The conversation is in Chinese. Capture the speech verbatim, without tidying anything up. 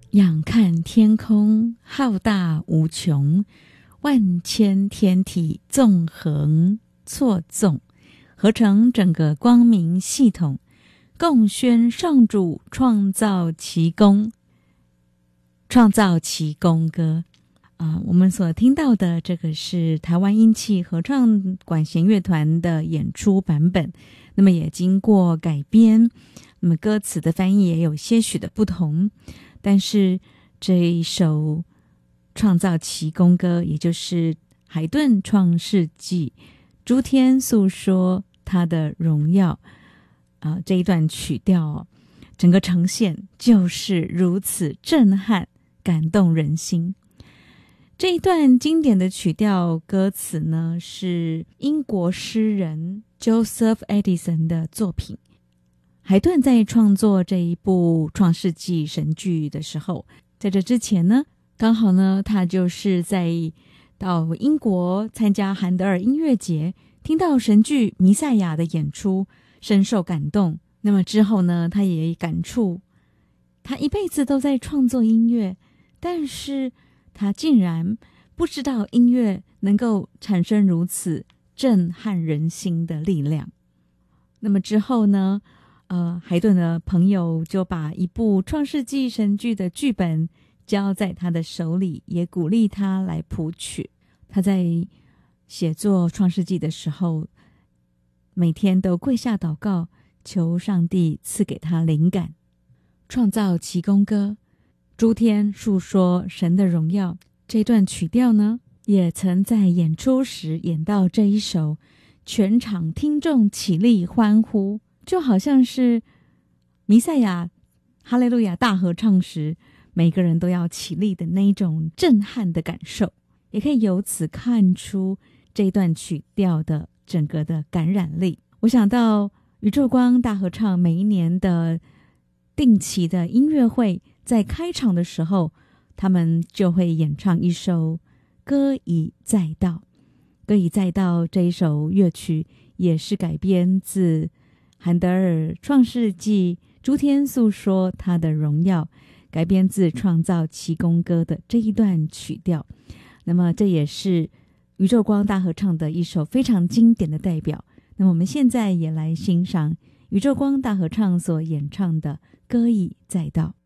仰看天空浩大无穷，万千天体纵横错纵，合成整个光明系统，共宣上主创造奇功，创造奇功歌。啊、呃，我们所听到的这个是台湾音气合唱管弦乐团的演出版本，那么也经过改编，那么歌词的翻译也有些许的不同，但是这一首创造奇功歌，也就是海顿创世纪，诸天诉说他的荣耀，啊、呃，这一段曲调、哦、整个呈现就是如此震撼感动人心。这一段经典的曲调歌词呢，是英国诗人 Joseph Addison 的作品。海顿在创作这一部创世纪神剧的时候，在这之前呢，刚好呢他就是在到英国参加韩德尔音乐节，听到神剧弥赛亚的演出，深受感动。那么之后呢，他也感触，他一辈子都在创作音乐，但是他竟然不知道音乐能够产生如此震撼人心的力量。那么之后呢，呃，海顿的朋友就把一部创世纪神剧的剧本交在他的手里，也鼓励他来谱曲。他在写作创世纪的时候，每天都跪下祷告，求上帝赐给他灵感，创造奇功歌，诸天述说神的荣耀。这段曲调呢，也曾在演出时演到这一首，全场听众起立欢呼，就好像是弥赛亚哈利路亚大合唱时每个人都要起立的那一种震撼的感受，也可以由此看出这段曲调的整个的感染力。我想到宇宙光大合唱每一年的定期的音乐会，在开场的时候，他们就会演唱一首歌已再到。歌已再到这一首乐曲也是改编自韩德尔创世纪诸天诉说他的荣耀，改编自创造奇功歌的这一段曲调。那么这也是宇宙光大合唱的一首非常经典的代表。那么我们现在也来欣赏宇宙光大合唱所演唱的歌已再到。